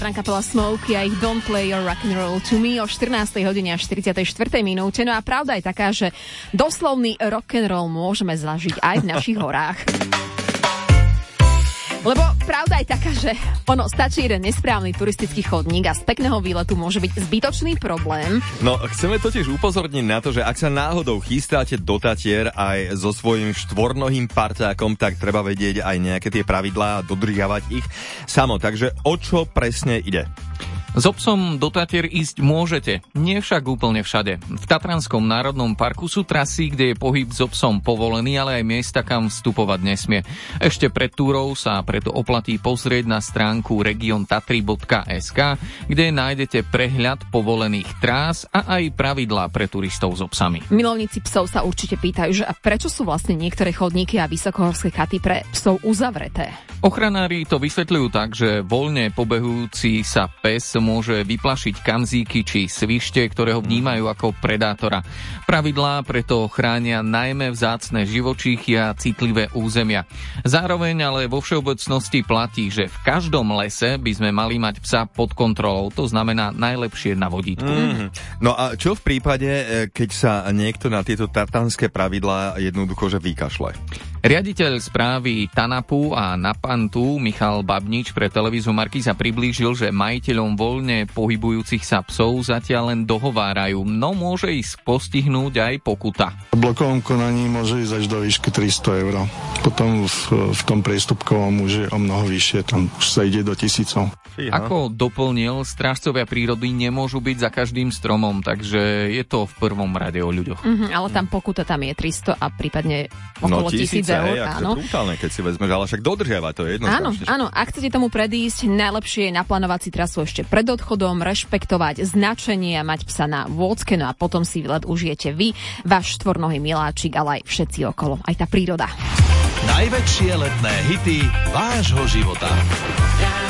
Kapela Smokey a ich Don't Play Your Rock and Roll to Me o 14. hodine až 44. minúte. No a pravda je taká, že doslovný rock and roll môžeme zažiť aj v našich horách. Lebo pravda je taká, že stačí jeden nesprávny turistický chodník a z pekného výletu môže byť zbytočný problém. No, chceme totiž upozorniť na to, že ak sa náhodou chystáte do Tatier aj so svojím štvornohým parťákom, tak treba vedieť aj nejaké tie pravidlá a dodržiavať ich samo. Takže o čo presne ide? S obsom do Tatier ísť môžete, nie však úplne všade. V Tatranskom národnom parku sú trasy, kde je pohyb s obsom povolený, ale aj miesta, kam vstupovať nesmie. Ešte pred túrou sa preto oplatí pozrieť na stránku regiontatry.sk, kde nájdete prehľad povolených trás a aj pravidlá pre turistov s obsami. Milovníci psov sa určite pýtajú, že a prečo sú vlastne niektoré chodníky a vysokohorské chaty pre psov uzavreté? Ochranári to vysvetľujú tak, že voľne pobehujúci sa pes môže vyplašiť kamzíky či svište, ktoré ho vnímajú ako predátora. Pravidlá preto chránia najmä vzácne živočíchy a citlivé územia. Zároveň ale vo všeobecnosti platí, že v každom lese by sme mali mať psa pod kontrolou. To znamená najlepšie na vodítku. No a čo v prípade, keď sa niekto na tieto tatranské pravidlá jednoducho že vykašle? Riaditeľ správy TANAPu a NAPANTu Michal Babnič pre televíziu Markíza priblížil, že majiteľom voľne pohybujúcich sa psov zatiaľ len dohovárajú, no môže ich postihnúť aj pokuta. V blokovom konaní môže ísť až do výšky 300 eur. Potom v tom priestupkovom už je o mnoho vyššie, tam už sa ide do tisícov. Ako doplnil, strážcovia prírody nemôžu byť za každým stromom, takže je to v prvom rade o ľuďoch. Ale tam pokuta tam je 300 a prípadne okolo 1000 eur. Áno, brutálne, keď si vezmeš, ale však dodržiavať to je jednoznačne. Áno, ak chcete tomu predísť, najlepšie je naplánovať si trasu ešte pred odchodom, rešpektovať značenie a mať psa na vôdzke, no a potom si výlet užijete vy, váš štvornohý miláčik, ale aj všetci okolo, aj tá príroda. Najväčšie letné hity vášho života.